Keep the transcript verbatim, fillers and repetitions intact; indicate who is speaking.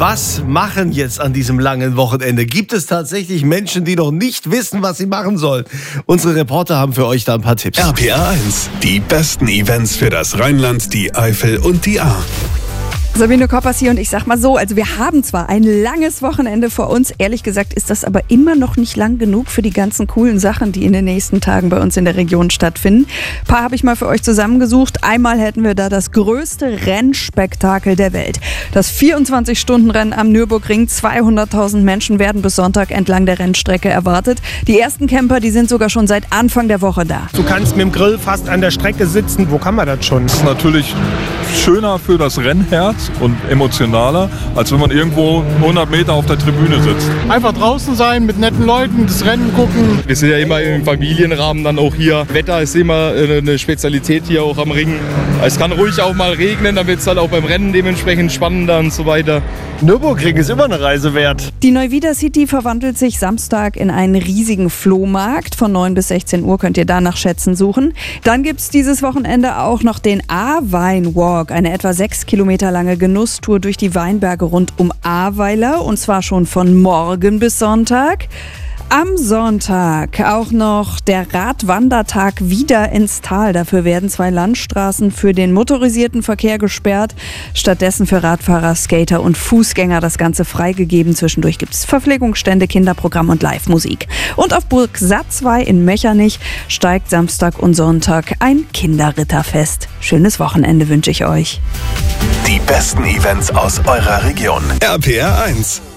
Speaker 1: Was machen jetzt an diesem langen Wochenende? Gibt es tatsächlich Menschen, die noch nicht wissen, was sie machen sollen? Unsere Reporter haben für euch da ein paar Tipps.
Speaker 2: R P R eins, die besten Events für das Rheinland, die Eifel und die Ahr.
Speaker 3: Sabine Koppers hier und ich sag mal so, also wir haben zwar ein langes Wochenende vor uns, ehrlich gesagt ist das aber immer noch nicht lang genug für die ganzen coolen Sachen, die in den nächsten Tagen bei uns in der Region stattfinden. Ein paar habe ich mal für euch zusammengesucht. Einmal hätten wir da das größte Rennspektakel der Welt. Das vierundzwanzig-Stunden-Rennen am Nürburgring. zweihunderttausend Menschen werden bis Sonntag entlang der Rennstrecke erwartet. Die ersten Camper, die sind sogar schon seit Anfang der Woche da.
Speaker 4: Du kannst mit dem Grill fast an der Strecke sitzen. Wo kann man das schon?
Speaker 5: Das ist natürlich schöner für das Rennherz und emotionaler, als wenn man irgendwo hundert Meter auf der Tribüne sitzt.
Speaker 6: Einfach draußen sein, mit netten Leuten, das Rennen gucken.
Speaker 7: Wir sind ja immer im Familienrahmen dann auch hier. Wetter ist immer eine Spezialität hier auch am Ring. Es kann ruhig auch mal regnen, dann wird es halt auch beim Rennen dementsprechend spannender und so weiter.
Speaker 4: Nürburgring ist immer eine Reise wert.
Speaker 3: Die Neuwieder City verwandelt sich Samstag in einen riesigen Flohmarkt. Von neun bis sechzehn Uhr könnt ihr da nach Schätzen suchen. Dann gibt es dieses Wochenende auch noch den Ahrwein-Walk, eine etwa sechs Kilometer lange Genusstour durch die Weinberge rund um Ahrweiler, und zwar schon von morgen bis Sonntag. Am Sonntag auch noch der Radwandertag wieder ins Tal. Dafür werden zwei Landstraßen für den motorisierten Verkehr gesperrt. Stattdessen für Radfahrer, Skater und Fußgänger das Ganze freigegeben. Zwischendurch gibt es Verpflegungsstände, Kinderprogramm und Live-Musik. Und auf Burg Satzwey in Mechernich steigt Samstag und Sonntag ein Kinderritterfest. Schönes Wochenende wünsche ich euch.
Speaker 2: Die besten Events aus eurer Region. R P R eins.